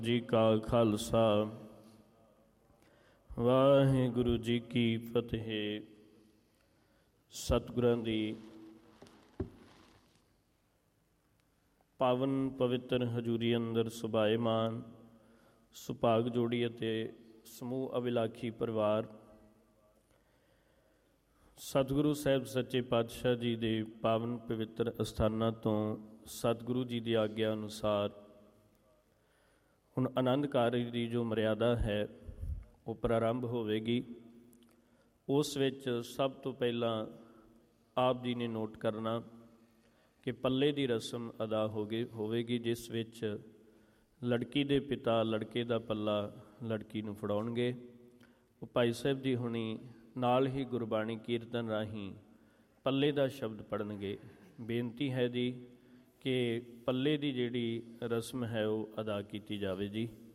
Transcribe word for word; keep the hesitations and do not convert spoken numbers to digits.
ਜੀ ਕਾ ਖਾਲਸਾ ਵਾਹਿਗੁਰੂ ਜੀ ਕੀ ਫਤਿਹ। ਸਤਿਗੁਰਾਂ ਦੀ ਪਾਵਨ ਪਵਿੱਤਰ ਹਜ਼ੂਰੀ ਅੰਦਰ ਸੁਭਾਏਮਾਨ ਸੁਭਾਗ ਜੋੜੀ ਅਤੇ ਸਮੂਹ ਅਭਿਲਾਖੀ ਪਰਿਵਾਰ, ਸਤਿਗੁਰੂ ਸਾਹਿਬ ਸੱਚੇ ਪਾਤਸ਼ਾਹ ਜੀ ਦੇ ਪਾਵਨ ਪਵਿੱਤਰ ਅਸਥਾਨਾਂ ਤੋਂ ਸਤਿਗੁਰੂ ਜੀ ਦੀ ਆਗਿਆ ਅਨੁਸਾਰ ਹੁਣ ਆਨੰਦ ਕਾਰਜ ਦੀ ਜੋ ਮਰਿਆਦਾ ਹੈ ਉਹ ਪ੍ਰਾਰੰਭ ਹੋਵੇਗੀ। ਉਸ ਵਿੱਚ ਸਭ ਤੋਂ ਪਹਿਲਾਂ ਆਪ ਜੀ ਨੇ ਨੋਟ ਕਰਨਾ ਕਿ ਪੱਲੇ ਦੀ ਰਸਮ ਅਦਾ ਹੋ ਗਈ ਹੋਵੇਗੀ, ਜਿਸ ਵਿੱਚ ਲੜਕੀ ਦੇ ਪਿਤਾ ਲੜਕੇ ਦਾ ਪੱਲਾ ਲੜਕੀ ਨੂੰ ਫੜਾਉਣਗੇ। ਉਹ ਭਾਈ ਸਾਹਿਬ ਜੀ ਹੁਣੀ ਨਾਲ ਹੀ ਗੁਰਬਾਣੀ ਕੀਰਤਨ ਰਾਹੀਂ ਪੱਲੇ ਦਾ ਸ਼ਬਦ ਪੜ੍ਹਨਗੇ। ਬੇਨਤੀ ਹੈ ਜੀ ਕਿ ਪੱਲੇ ਦੀ ਜਿਹੜੀ ਰਸਮ ਹੈ ਉਹ ਅਦਾ ਕੀਤੀ ਜਾਵੇ ਜੀ।